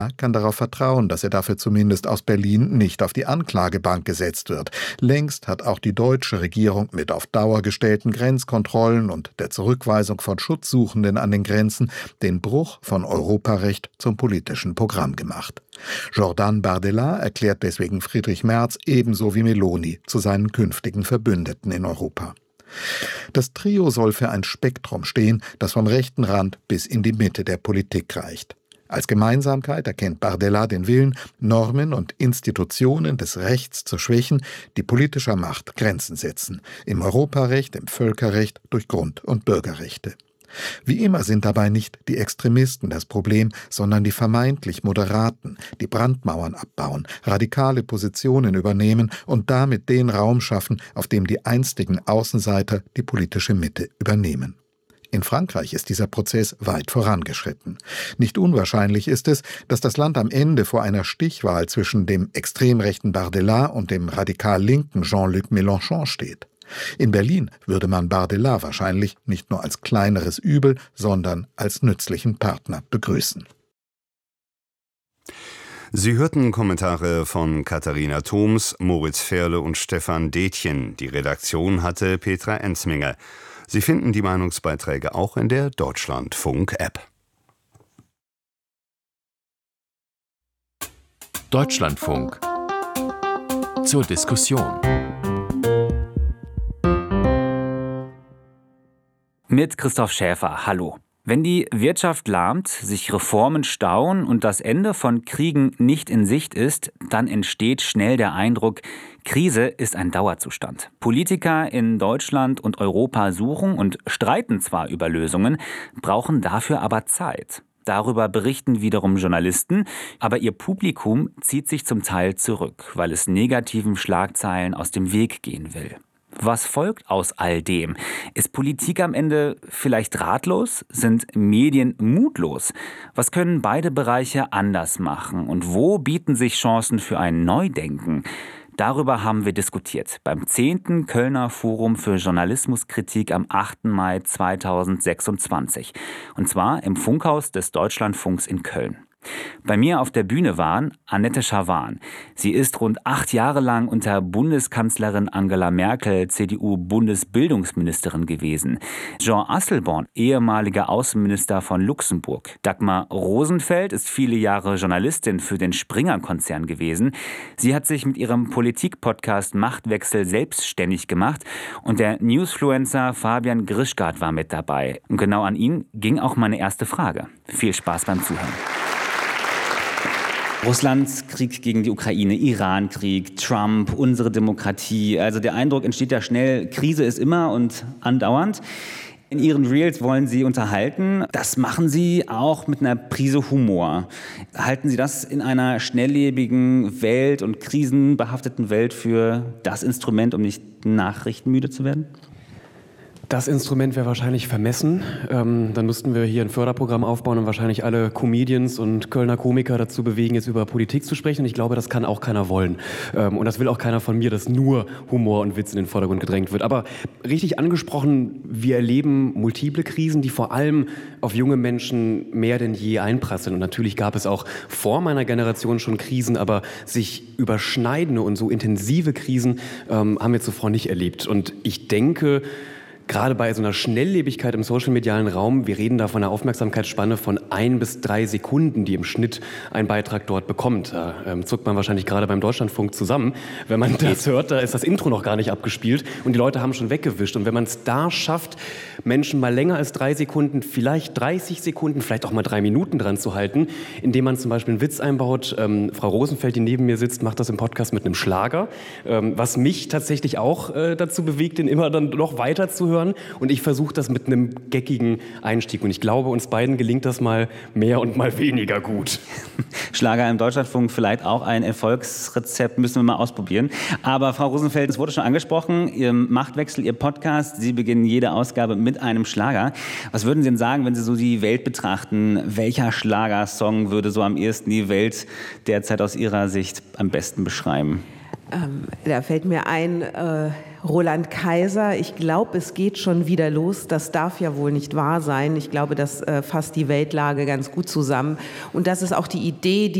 kann darauf vertrauen, dass er dafür zumindest aus Berlin nicht auf die Anklagebank gesetzt wird. Längst hat auch die deutsche Regierung mit auf Dauer gestellten Grenzkontrollen und der Zurückweisung von Schutzsuchenden an den Grenzen den Bruch von Europarecht zum politischen Programm gemacht. Jordan Bardella erklärt deswegen Friedrich Merz ebenso wie Meloni zu seinen künftigen Verbündeten in Europa. Das Trio soll für ein Spektrum stehen, das vom rechten Rand bis in die Mitte der Politik reicht. Als Gemeinsamkeit erkennt Bardella den Willen, Normen und Institutionen des Rechts zu schwächen, die politischer Macht Grenzen setzen. Im Europarecht, im Völkerrecht, durch Grund- und Bürgerrechte. Wie immer sind dabei nicht die Extremisten das Problem, sondern die vermeintlich Moderaten, die Brandmauern abbauen, radikale Positionen übernehmen und damit den Raum schaffen, auf dem die einstigen Außenseiter die politische Mitte übernehmen. In Frankreich ist dieser Prozess weit vorangeschritten. Nicht unwahrscheinlich ist es, dass das Land am Ende vor einer Stichwahl zwischen dem extrem rechten Bardella und dem radikal linken Jean-Luc Mélenchon steht. In Berlin würde man Bardella wahrscheinlich nicht nur als kleineres Übel, sondern als nützlichen Partner begrüßen. Sie hörten Kommentare von Katharina Thoms, Moritz Ferle und Stefan Detjen. Die Redaktion hatte Petra Ensminger. Sie finden die Meinungsbeiträge auch in der Deutschlandfunk-App. Deutschlandfunk zur Diskussion. Mit Christoph Schäfer, hallo. Wenn die Wirtschaft lahmt, sich Reformen stauen und das Ende von Kriegen nicht in Sicht ist, dann entsteht schnell der Eindruck, Krise ist ein Dauerzustand. Politiker in Deutschland und Europa suchen und streiten zwar über Lösungen, brauchen dafür aber Zeit. Darüber berichten wiederum Journalisten, aber ihr Publikum zieht sich zum Teil zurück, weil es negativen Schlagzeilen aus dem Weg gehen will. Was folgt aus all dem? Ist Politik am Ende vielleicht ratlos? Sind Medien mutlos? Was können beide Bereiche anders machen? Und wo bieten sich Chancen für ein Neudenken? Darüber haben wir diskutiert beim 10. Kölner Forum für Journalismuskritik am 8. Mai 2026. Und zwar im Funkhaus des Deutschlandfunks in Köln. Bei mir auf der Bühne waren Annette Schawan. Sie ist rund 8 Jahre lang unter Bundeskanzlerin Angela Merkel CDU-Bundesbildungsministerin gewesen. Jean Asselborn, ehemaliger Außenminister von Luxemburg. Dagmar Rosenfeld ist viele Jahre Journalistin für den Springer-Konzern gewesen. Sie hat sich mit ihrem Politik-Podcast Machtwechsel selbstständig gemacht. Und der Newsfluencer Fabian Grischgart war mit dabei. Und genau an ihn ging auch meine erste Frage. Viel Spaß beim Zuhören. Russlands Krieg gegen die Ukraine, Iran-Krieg, Trump, unsere Demokratie. Also der Eindruck entsteht ja schnell, Krise ist immer und andauernd. In Ihren Reels wollen Sie unterhalten. Das machen Sie auch mit einer Prise Humor. Halten Sie das in einer schnelllebigen Welt und krisenbehafteten Welt für das Instrument, um nicht nachrichtenmüde zu werden? Das Instrument wäre wahrscheinlich vermessen. Dann müssten wir hier ein Förderprogramm aufbauen und wahrscheinlich alle Comedians und Kölner Komiker dazu bewegen, jetzt über Politik zu sprechen. Und ich glaube, das kann auch keiner wollen. Und das will auch keiner von mir, dass nur Humor und Witz in den Vordergrund gedrängt wird. Aber richtig angesprochen, wir erleben multiple Krisen, die vor allem auf junge Menschen mehr denn je einprasseln. Und natürlich gab es auch vor meiner Generation schon Krisen, aber sich überschneidende und so intensive Krisen haben wir zuvor nicht erlebt. Und ich denke, gerade bei so einer Schnelllebigkeit im social-medialen Raum, wir reden da von einer Aufmerksamkeitsspanne von 1 bis 3 Sekunden, die im Schnitt ein Beitrag dort bekommt. Da zuckt man wahrscheinlich gerade beim Deutschlandfunk zusammen. Wenn man das hört, da ist das Intro noch gar nicht abgespielt und die Leute haben schon weggewischt. Und wenn man es da schafft, Menschen mal länger als 3 Sekunden, vielleicht 30 Sekunden, vielleicht auch mal 3 Minuten dran zu halten, indem man zum Beispiel einen Witz einbaut. Frau Rosenfeld, die neben mir sitzt, macht das im Podcast mit einem Schlager, was mich tatsächlich auch dazu bewegt, den immer dann noch weiter zu hören. Und ich versuche das mit einem geckigen Einstieg. Und ich glaube, uns beiden gelingt das mal mehr und mal weniger gut. Schlager im Deutschlandfunk, vielleicht auch ein Erfolgsrezept, müssen wir mal ausprobieren. Aber Frau Rosenfeld, es wurde schon angesprochen, Ihr Machtwechsel, Ihr Podcast, Sie beginnen jede Ausgabe mit einem Schlager. Was würden Sie denn sagen, wenn Sie so die Welt betrachten? Welcher Schlagersong würde so am ehesten die Welt derzeit aus Ihrer Sicht am besten beschreiben? Da fällt mir ein, Roland Kaiser, ich glaube, es geht schon wieder los. Das darf ja wohl nicht wahr sein. Ich glaube, das fasst die Weltlage ganz gut zusammen. Und das ist auch die Idee,